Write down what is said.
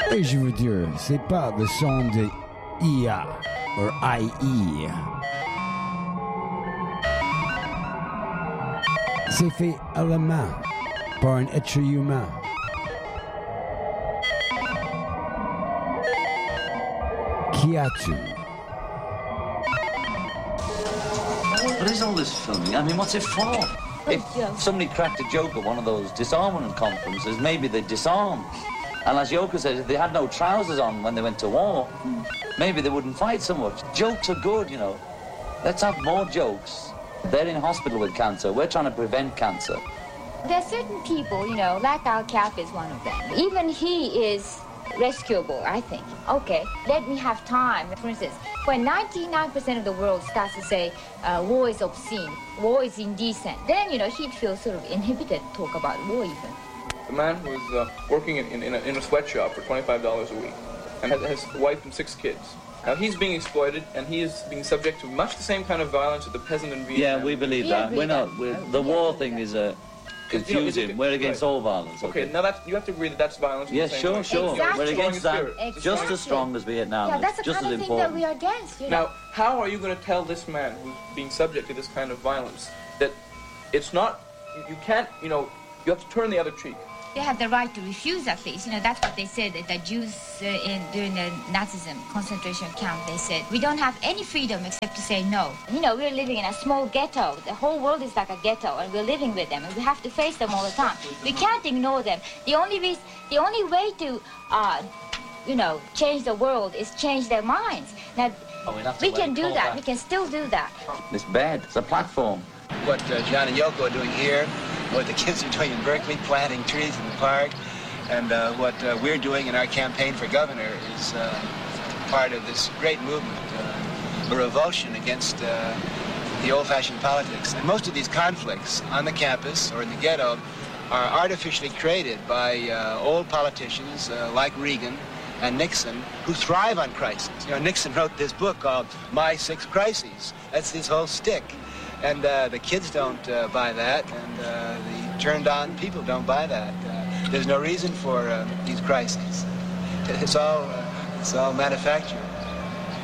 Et je veux dire, c'est pas le son de IA ou IE. C'est fait à la main par un être humain. Qui as-tu? What is all this filming? I mean, what's it for? If somebody cracked a joke at one of those disarmament conferences, maybe they'd disarm. And as Yoko says, if they had no trousers on when they went to war, maybe they wouldn't fight so much. Jokes are good, you know. Let's have more jokes. They're in hospital with cancer. We're trying to prevent cancer. There are certain people, you know, like Al Cap is one of them. Even he is rescuable, I think. Okay, let me have time. For instance, when 99% of the world starts to say war is obscene, war is indecent, then, you know, he'd feel sort of inhibited to talk about war even. The man was working in a sweatshop for $25 a week and has a wife and 6 kids. Now he's being exploited and he is being subject to much the same kind of violence that the peasant in Vietnam. Yeah, we believe that. The war thing is confusing. We're against all violence. Okay, now you have to agree that that's violence. Yes, sure. Exactly. We're against that. Exactly. Just as strong as Vietnam. Yeah, that's the just kind as of thing important. that we are against. You know? Now, how are you going to tell this man who's being subject to this kind of violence that it's not, you can't, you know, you have to turn the other cheek? They have the right to refuse, at least. You know, that's what they said. The Jews during the Nazism concentration camp, they said, we don't have any freedom except to say no. You know, we're living in a small ghetto. The whole world is like a ghetto, and we're living with them, and we have to face them all the time. We can't ignore them. The only way to, you know, change the world is change their minds. Now, we can do that. We can still do that. It's bad. It's a platform. What John and Yoko are doing here, what the kids are doing in Berkeley, planting trees in the park, and what we're doing in our campaign for governor is part of this great movement, a revulsion against the old-fashioned politics. And most of these conflicts on the campus or in the ghetto are artificially created by old politicians like Reagan and Nixon, who thrive on crises. You know, Nixon wrote this book called My 6 Crises. That's his whole stick. And the kids don't buy that, and the turned-on people don't buy that. There's no reason for these crises. It's all manufactured.